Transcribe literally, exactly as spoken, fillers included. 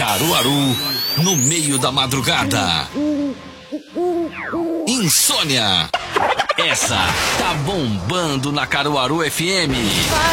Caruaru, no meio da madrugada. Insônia. Essa tá bombando na Caruaru F M.